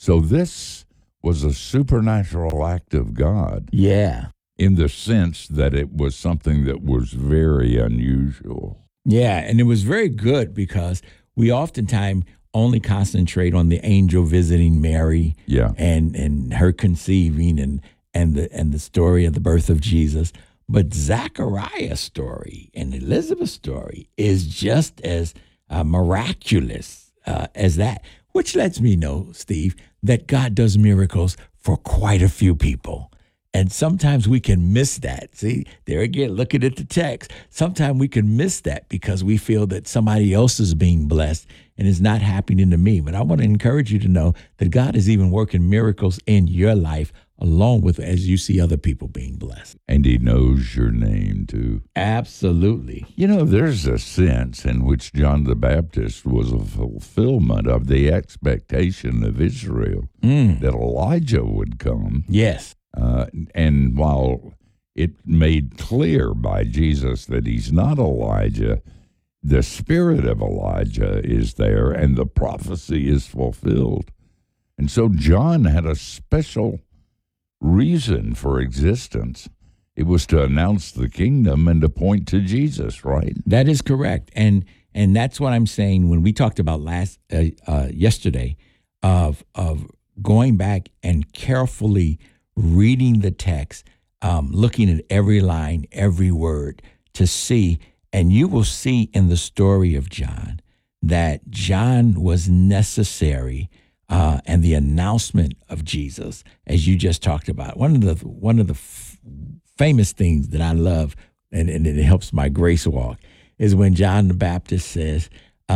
So this was a supernatural act of God Yeah. in the sense that it was something that was very unusual. Yeah, and it was very good because we oftentimes only concentrate on the angel visiting Mary Yeah. and her conceiving and the story of the birth of Jesus. But Zachariah's story and Elizabeth's story is just as miraculous as that, which lets me know, Steve, that God does miracles for quite a few people. And sometimes we can miss that. See, there again, looking at the text, sometimes we can miss that because we feel that somebody else is being blessed and it's not happening to me. But I want to encourage you to know that God is even working miracles in your life along with as you see other people being blessed. And he knows your name too. Absolutely. You know, there's a sense in which John the Baptist was a fulfillment of the expectation of Israel that Elijah would come. Yes. And while it made clear by Jesus that he's not Elijah, the spirit of Elijah is there and the prophecy is fulfilled. And so John had a special reason for existence. It was to announce the kingdom and to point to Jesus, right? That is correct. And that's what I'm saying when we talked about yesterday of going back and carefully reading the text, looking at every line, every word to see, and you will see in the story of John that John was necessary, and the announcement of Jesus, as you just talked about. One of the famous things that I love, and it helps my grace walk, is when John the Baptist says,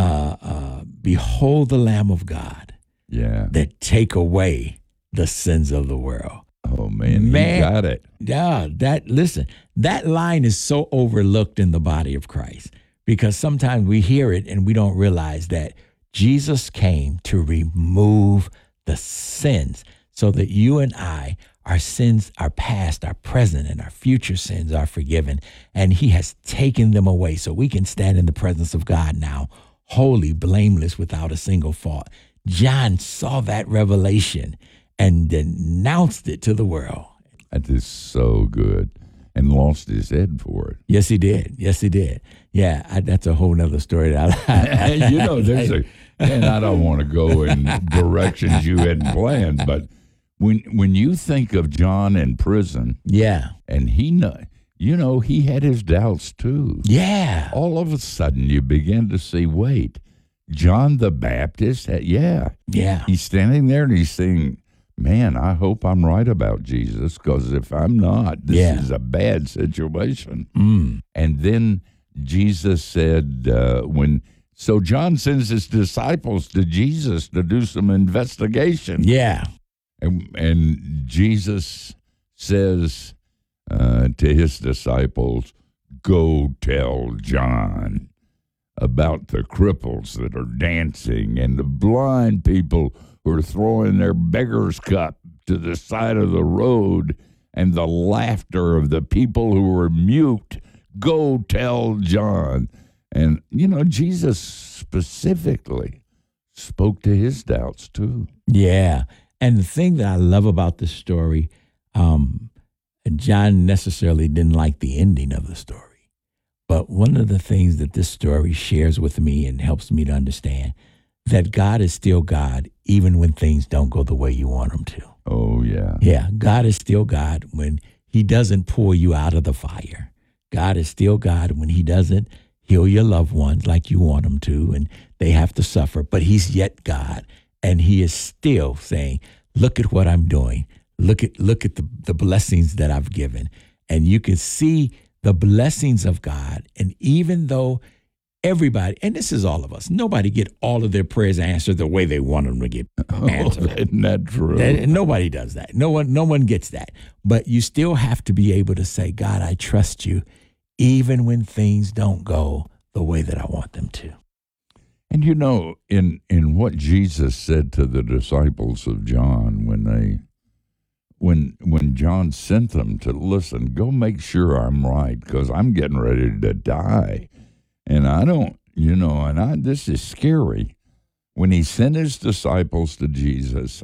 "Behold the Lamb of God, that take away the sins of the world." Oh, man, he got it. Yeah, that line is so overlooked in the body of Christ because sometimes we hear it and we don't realize that Jesus came to remove the sins so that you and I, our sins, our past, our present, and our future sins are forgiven. And he has taken them away so we can stand in the presence of God now, holy, blameless, without a single fault. John saw that revelation and denounced it to the world. That is so good. And lost his head for it. Yes, he did. Yes, he did. Yeah, that's a whole nother story. That You know, and I don't want to go in directions you hadn't planned, but when you think of John in prison, and he had his doubts too. Yeah. All of a sudden, you begin to see, wait, John the Baptist, he's standing there and he's saying, man, I hope I'm right about Jesus, because if I'm not, this is a bad situation. And then Jesus said, so John sends his disciples to Jesus to do some investigation. Yeah. And Jesus says to his disciples, go tell John about the cripples that are dancing and the blind people who are throwing their beggar's cup to the side of the road and the laughter of the people who were mute. Go tell John. And, Jesus specifically spoke to his doubts too. Yeah. And the thing that I love about this story, John necessarily didn't like the ending of the story. But one of the things that this story shares with me and helps me to understand that God is still God, even when things don't go the way you want them to. Oh, yeah. Yeah, God is still God when he doesn't pull you out of the fire. God is still God when he doesn't heal your loved ones like you want him to, and they have to suffer. But he's yet God, and he is still saying, look at what I'm doing. Look at the blessings that I've given. And you can see the blessings of God. And even though everybody, and this is all of us, nobody get all of their prayers answered the way they want them to get answered. Isn't that true? Nobody does that. No one gets that. But you still have to be able to say, God, I trust you, even when things don't go the way that I want them to. And in what Jesus said to the disciples of John when John sent them to listen, go make sure I'm right, because I'm getting ready to die. And I don't, this is scary. When he sent his disciples to Jesus,